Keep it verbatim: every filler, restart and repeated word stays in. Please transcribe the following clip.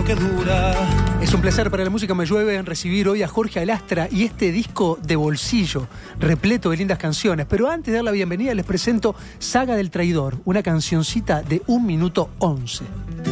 que dura. Es un placer para La Música Me Llueve en recibir hoy a Jorge Alastra y este disco de bolsillo, repleto de lindas canciones. Pero antes de dar la bienvenida les presento Saga del Traidor, una cancioncita de un minuto once.